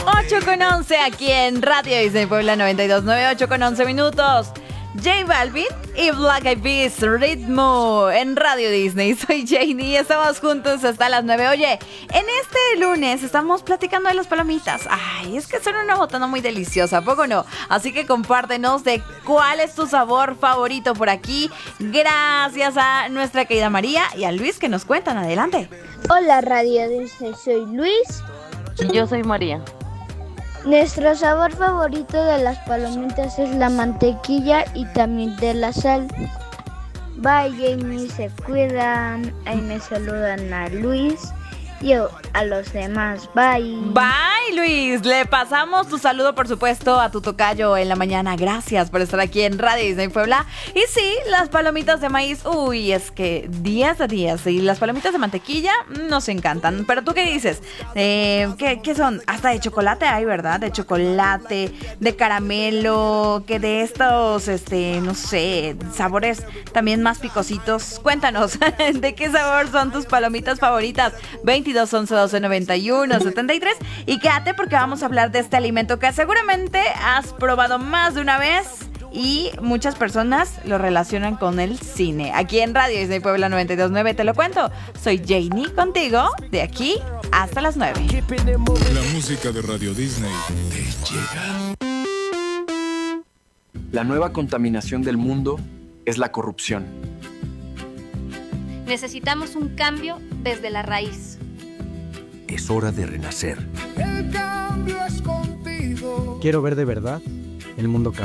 8:11 aquí en Radio Disney Puebla 92.9, 8:11. J Balvin y Black Eyed Peas, Ritmo en Radio Disney. Soy Janie y estamos juntos hasta las 9. Oye, en este lunes estamos platicando de las palomitas. Ay, es que son una botana muy deliciosa, ¿a poco no? Así que compártenos de cuál es tu sabor favorito por aquí. Gracias a nuestra querida María y a Luis que nos cuentan. Adelante. Hola Radio Disney, soy Luis. Y yo soy María. Nuestro sabor favorito de las palomitas es la mantequilla y también de la sal. Bye Jamie, se cuidan. Ahí me saludan a Luis y a los demás. Bye. Bye Luis, le pasamos tu saludo por supuesto a tu tocayo en la mañana. Gracias por estar aquí en Radio Disney Puebla. Y sí, las palomitas de maíz, uy, es que 10 de 10. Y las palomitas de mantequilla nos encantan. Pero tú qué dices, ¿qué son? Hasta de chocolate hay, ¿verdad? De chocolate, de caramelo, que de estos, no sé, sabores también más picositos. Cuéntanos, ¿de qué sabor son tus palomitas favoritas? 22 11 12 91 73 y quédate porque vamos a hablar de este alimento que seguramente has probado más de una vez y muchas personas lo relacionan con el cine. Aquí en Radio Disney Puebla 92.9 te lo cuento. Soy Janie contigo de aquí hasta las 9. La música de Radio Disney te llega. La nueva contaminación del mundo es la corrupción. Necesitamos un cambio desde la raíz. Es hora de renacer. El cambio es contigo. Quiero ver de verdad el mundo cambiar.